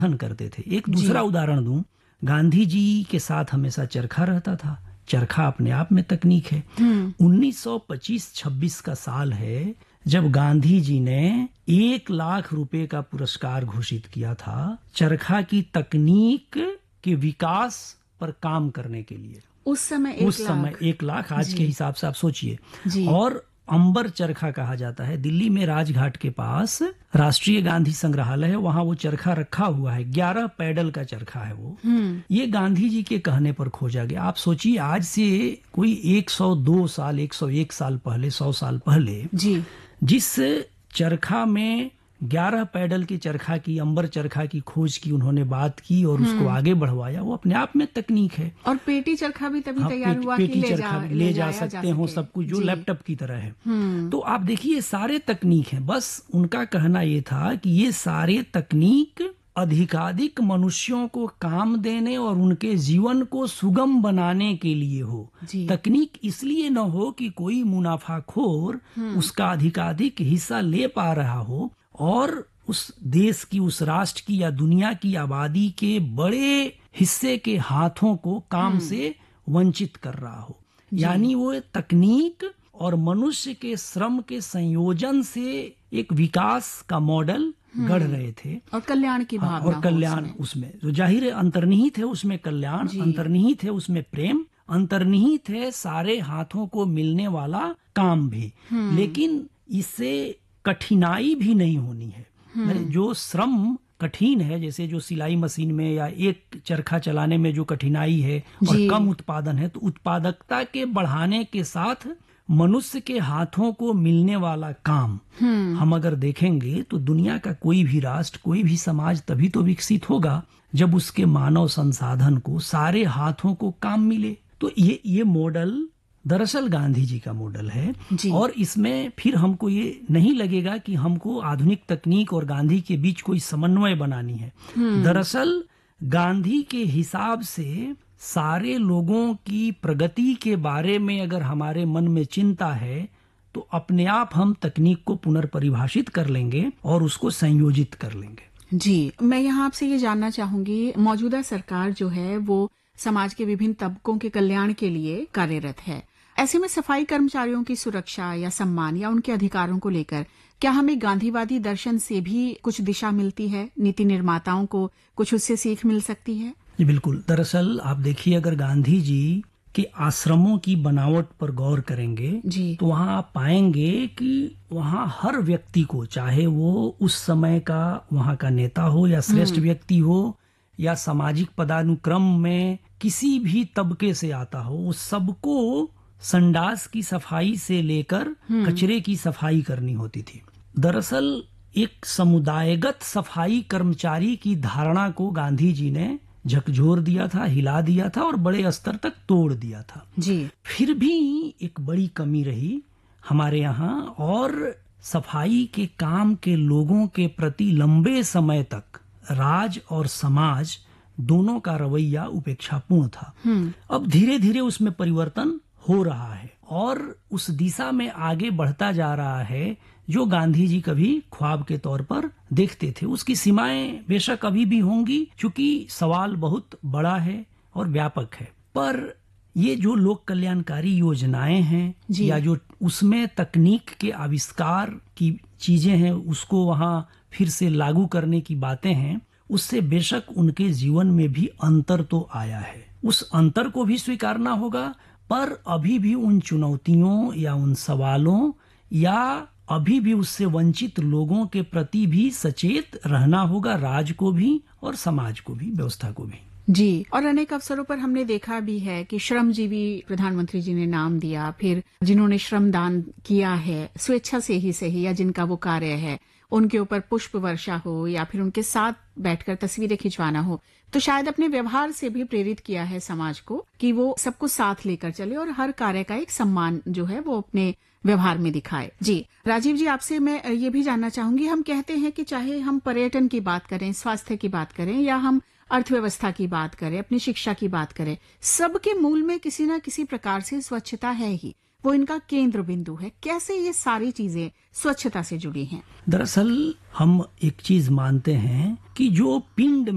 करते थे। एक दूसरा उदाहरण दूं, गांधी जी के साथ हमेशा चरखा रहता था। चरखा अपने आप में तकनीक है। 1925-26 का साल है जब गांधी जी ने 1 लाख रुपए का पुरस्कार घोषित किया था चरखा की तकनीक के विकास पर काम करने के लिए। उस समय 1 लाख आज के हिसाब से आप सोचिए। और अंबर चरखा कहा जाता है। दिल्ली में राजघाट के पास राष्ट्रीय गांधी संग्रहालय है, वहां वो चरखा रखा हुआ है। 11 पैडल का चरखा है वो। ये गांधी जी के कहने पर खोजा गया। आप सोचिए, आज से कोई 102 साल 101 साल पहले, 100 साल पहले जिस चरखा में 11 पैडल के चरखा की, अंबर चरखा की खोज की उन्होंने बात की और उसको आगे बढ़वाया, वो अपने आप में तकनीक है। और पेटी चरखा भी तभी तैयार हुआ कि ले जा सकते हो सब कुछ, जो लैपटॉप की तरह है। तो आप देखिए, सारे तकनीक है। बस उनका कहना ये था कि ये सारे तकनीक अधिकाधिक मनुष्यों को काम देने और उनके जीवन को सुगम बनाने के लिए हो। तकनीक इसलिए न हो कि कोई मुनाफाखोर उसका अधिकाधिक हिस्सा ले पा रहा हो और उस देश की, उस राष्ट्र की या दुनिया की आबादी के बड़े हिस्से के हाथों को काम से वंचित कर रहा हो। यानी वो तकनीक और मनुष्य के श्रम के संयोजन से एक विकास का मॉडल गढ़ रहे थे। और कल्याण की भावना, और कल्याण उसमें जो जाहिर है अंतर्निहित है, उसमें कल्याण अंतर्निहित है, उसमें प्रेम अंतर्निहित है, सारे हाथों को मिलने वाला काम भी। लेकिन इससे कठिनाई भी नहीं होनी है। जो श्रम कठिन है, जैसे जो सिलाई मशीन में या एक चरखा चलाने में जो कठिनाई है और कम उत्पादन है, तो उत्पादकता के बढ़ाने के साथ मनुष्य के हाथों को मिलने वाला काम हम अगर देखेंगे तो दुनिया का कोई भी राष्ट्र, कोई भी समाज तभी तो विकसित होगा जब उसके मानव संसाधन को, सारे हाथों को काम मिले। तो ये मॉडल दरअसल गांधी जी का मॉडल है। और इसमें फिर हमको ये नहीं लगेगा कि हमको आधुनिक तकनीक और गांधी के बीच कोई समन्वय बनानी है। दरअसल गांधी के हिसाब से सारे लोगों की प्रगति के बारे में अगर हमारे मन में चिंता है तो अपने आप हम तकनीक को पुनर्परिभाषित कर लेंगे और उसको संयोजित कर लेंगे। जी, मैं यहाँ आपसे ये जानना चाहूंगी, मौजूदा सरकार जो है वो समाज के विभिन्न तबकों के कल्याण के लिए कार्यरत है। ऐसे में सफाई कर्मचारियों की सुरक्षा या सम्मान या उनके अधिकारों को लेकर क्या हमें गांधीवादी दर्शन से भी कुछ दिशा मिलती है? नीति निर्माताओं को कुछ उससे सीख मिल सकती है? जी बिल्कुल। दरअसल आप देखिए, अगर गांधी जी के आश्रमों की बनावट पर गौर करेंगे तो वहाँ आप पाएंगे कि वहाँ हर व्यक्ति को, चाहे वो उस समय का वहाँ का नेता हो या श्रेष्ठ व्यक्ति हो या सामाजिक पदानुक्रम में किसी भी तबके से आता हो, उस सबको संडास की सफाई से लेकर कचरे की सफाई करनी होती थी। दरअसल एक समुदायगत सफाई कर्मचारी की धारणा को गांधी जी ने झकझोर दिया था, हिला दिया था और बड़े स्तर तक तोड़ दिया था। फिर भी एक बड़ी कमी रही हमारे यहाँ, और सफाई के काम के लोगों के प्रति लंबे समय तक राज और समाज दोनों का रवैया उपेक्षापूर्ण था। अब धीरे धीरे उसमें परिवर्तन हो रहा है और उस दिशा में आगे बढ़ता जा रहा है जो गांधी जी कभी ख्वाब के तौर पर देखते थे। उसकी सीमाएं बेशक अभी भी होंगी, क्योंकि सवाल बहुत बड़ा है और व्यापक है। पर ये जो लोक कल्याणकारी योजनाएं हैं या जो उसमें तकनीक के आविष्कार की चीजें हैं, उसको वहां फिर से लागू करने की बातें हैं, उससे बेशक उनके जीवन में भी अंतर तो आया है। उस अंतर को भी स्वीकारना होगा, पर अभी भी उन चुनौतियों या उन सवालों या अभी भी उससे वंचित लोगों के प्रति भी सचेत रहना होगा, राज को भी और समाज को भी, व्यवस्था को भी। जी, और अनेक अवसरों पर हमने देखा भी है कि श्रमजीवी प्रधानमंत्री जी ने नाम दिया, फिर जिन्होंने श्रमदान किया है स्वेच्छा से ही सही या जिनका वो कार्य है, उनके ऊपर पुष्प वर्षा हो या फिर उनके साथ बैठकर तस्वीरें खिंचवाना हो, तो शायद अपने व्यवहार से भी प्रेरित किया है समाज को कि वो सबको साथ लेकर चले और हर कार्य का एक सम्मान जो है वो अपने व्यवहार में दिखाए। जी राजीव जी, आपसे मैं ये भी जानना चाहूंगी, हम कहते हैं कि चाहे हम पर्यटन की बात करें, स्वास्थ्य की बात करें या हम अर्थव्यवस्था की बात करें, अपनी शिक्षा की बात करें, सबके मूल में किसी न किसी प्रकार से स्वच्छता है ही, वो इनका केंद्र बिंदु है। कैसे ये सारी चीजें स्वच्छता से जुड़ी हैं? दरअसल हम एक चीज मानते हैं कि जो पिंड